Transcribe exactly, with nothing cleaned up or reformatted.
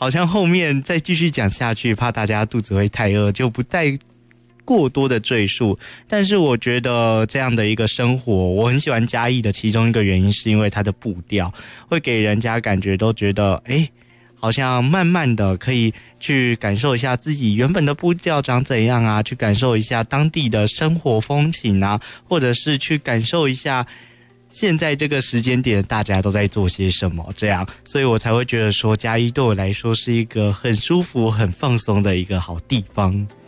好像后面再继续讲下去，怕大家肚子会太饿，就不带过多的赘述。但是我觉得这样的一个生活，我很喜欢嘉义的其中一个原因是因为它的步调会给人家感觉都觉得诶好像慢慢的可以去感受一下自己原本的步调长怎样啊，去感受一下当地的生活风情啊，或者是去感受一下现在这个时间点大家都在做些什么，这样，所以我才会觉得说嘉义对我来说是一个很舒服很放松的一个好地方。